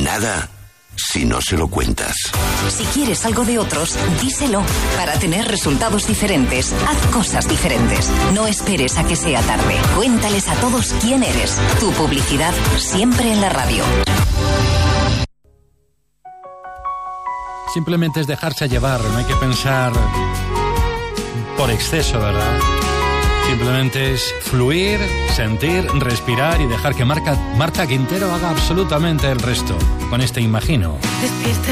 nada si no se lo cuentas. Si quieres algo de otros, díselo. Para tener resultados diferentes, haz cosas diferentes. No esperes a que sea tarde. Cuéntales a todos quién eres. Tu publicidad siempre en la radio. Simplemente es dejarse llevar, no hay que pensar por exceso, ¿verdad? Simplemente es fluir, sentir, respirar y dejar que Marta Quintero haga absolutamente el resto. Con este Imagino.